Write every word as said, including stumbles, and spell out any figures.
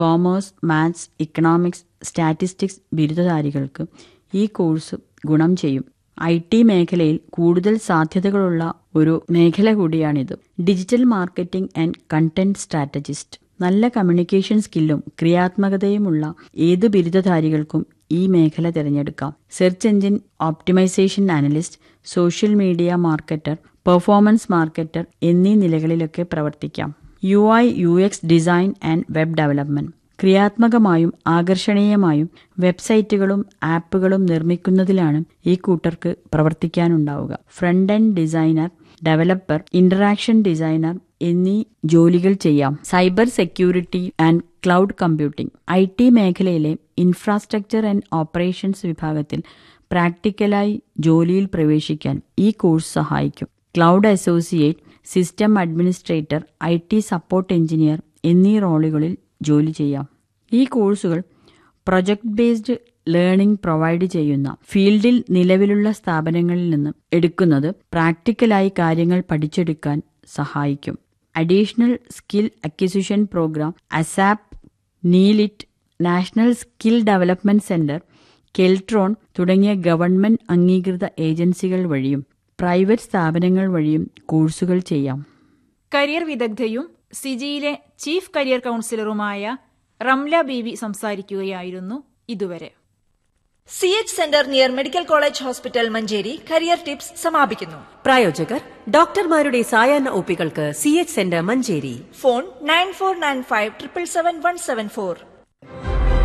Commerce, maths, economics, statistics ബിരുദധാരികൾക്ക് ഈ course ഗുണം ചെയ്യും. ഐ ടി മേഖലയിൽ കൂടുതൽ സാധ്യതകളുള്ള ഒരു മേഖല കൂടിയാണിത്. Digital marketing and content strategist. നല്ല കമ്മ്യൂണിക്കേഷൻ സ്കില്ലും ക്രിയാത്മകതയുമുള്ള ഏത് ബിരുദധാരികൾക്കും ഈ മേഖല തിരഞ്ഞെടുക്കാം. Search engine optimisation analyst, social media marketer, performance marketer എന്നീ നിലകളിലൊക്കെ പ്രവർത്തിക്കാം. U I U X design and web development. ക്രിയാത്മകമായും ആകർഷണീയമായും വെബ്സൈറ്റുകളും ആപ്പുകളും നിർമ്മിക്കുന്നതിലാണ് ഈ കൂട്ടർക്ക് പ്രവർത്തിക്കാനുണ്ടാവുക. Front end designer, developer, interaction designer എന്നീ ജോലികൾ ചെയ്യാം. Cyber security and cloud computing. I T മേഖലയിലെ ഇൻഫ്രാസ്ട്രക്ചർ ആൻഡ് ഓപ്പറേഷൻസ് വിഭാഗത്തിൽ പ്രാക്ടിക്കലായി ജോലിയിൽ പ്രവേശിക്കാൻ ഈ കോഴ്സ് സഹായിക്കും. Cloud associate, system administrator, I T support engineer എന്നീ റോളുകളിൽ ജോലി ചെയ്യാം. ഈ കോഴ്സുകൾ പ്രൊജക്ട് ബേസ്ഡ് ലേണിംഗ് പ്രൊവൈഡ് ചെയ്യുന്ന ഫീൽഡിൽ നിലവിലുള്ള സ്ഥാപനങ്ങളിൽ നിന്ന് എടുക്കുന്നത് പ്രാക്ടിക്കലായി കാര്യങ്ങൾ പഠിച്ചെടുക്കാൻ സഹായിക്കും. Additional skill acquisition programme, ASAP, NIELIT, national skill development centre, Keltron തുടങ്ങിയ ഗവൺമെന്റ് അംഗീകൃത ഏജൻസികൾ വഴിയും പ്രൈവറ്റ് സ്ഥാപനങ്ങൾ വഴിയും കോഴ്സുകൾ ചെയ്യാം. കരിയർ വിദഗ്ധയും സിജിയിലെ ചീഫ് കരിയർ കൗൺസിലറുമായ റംല ബീവി സംസാരിക്കുകയായിരുന്നു ഇതുവരെ. C H centre near medical college hospital Manjeri career tips സമാപിക്കുന്നു. പ്രായോജകർ ഡോക്ടർമാരുടെ സായാഹ്ന ഒപികൾക്ക് C H centre Manjeri. Phone nine four nine five triple seven one seven four.